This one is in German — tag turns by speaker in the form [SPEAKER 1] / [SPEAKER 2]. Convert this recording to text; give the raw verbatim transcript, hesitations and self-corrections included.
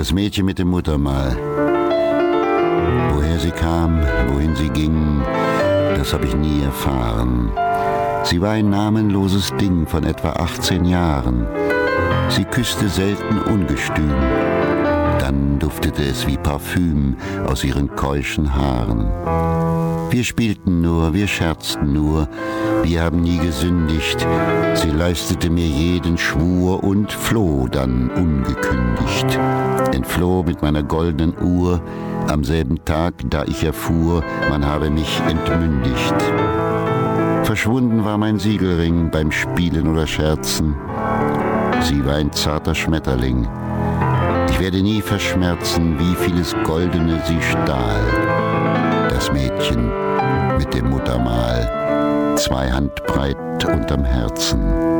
[SPEAKER 1] Das Mädchen mit dem Muttermal. Woher sie kam, wohin sie ging, das habe ich nie erfahren. Sie war ein namenloses Ding von etwa achtzehn Jahren. Sie küsste selten ungestüm. Dann duftete es wie Parfüm aus ihren keuschen Haaren. Wir spielten nur, wir scherzten nur, wir haben nie gesündigt. Sie leistete mir jeden Schwur und floh dann ungekündigt. Entfloh mit meiner goldenen Uhr am selben Tag, da ich erfuhr, man habe mich entmündigt. Verschwunden war mein Siegelring beim Spielen oder Scherzen. Sie war ein zarter Schmetterling. Ich werde nie verschmerzen, wie vieles Goldene sie stahl. Das Mädchen mit dem Muttermal, zwei Handbreit unterm Herzen.